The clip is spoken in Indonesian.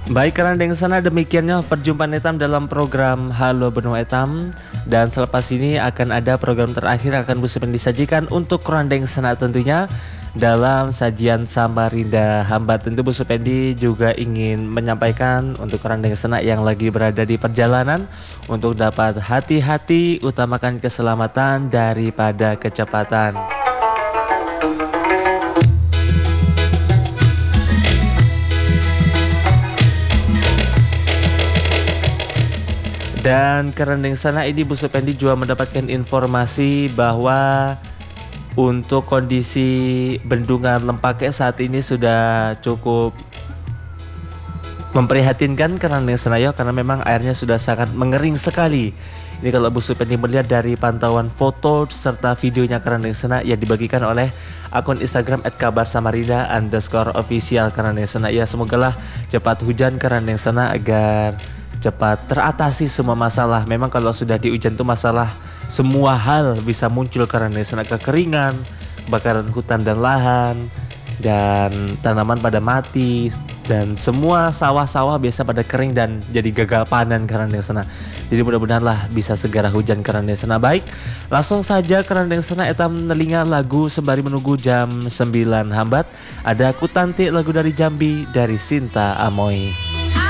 Baik karena dengan sana demikiannya perjumpaan Etam dalam program Halo Benua Etam. Dan selepas ini akan ada program terakhir akan Busupen disajikan untuk Kerandeng Sana tentunya dalam sajian Samarinda Hamba. Tentu Bu Supendi juga ingin menyampaikan untuk Kerandeng Sana yang lagi berada di perjalanan untuk dapat hati-hati, utamakan keselamatan daripada kecepatan. Dan Kerandeng Sana ini Bu Supendi juga mendapatkan informasi bahwa untuk kondisi bendungan Lempake saat ini sudah cukup memprihatinkan Kerandeng Sana karena memang airnya sudah sangat mengering sekali. Ini kalau Bu Supendi melihat dari pantauan foto serta videonya Kerandeng Sana yang dibagikan oleh akun Instagram @kabarsamarinda_official Kerandeng Sana. Ya semogalah cepat hujan Kerandeng Sana agar cepat teratasi semua masalah. Memang kalau sudah di hujan itu masalah semua hal bisa muncul karena sana kekeringan, kebakaran hutan dan lahan, dan tanaman pada mati, dan semua sawah-sawah biasa pada kering dan jadi gagal panen karena sana. Jadi mudah-mudahan lah bisa segera hujan karena sana. Baik, langsung saja karena sana etam nelinga lagu sembari menunggu jam 9 hambat. Ada Kutanti lagu dari Jambi dari Sinta Amoy.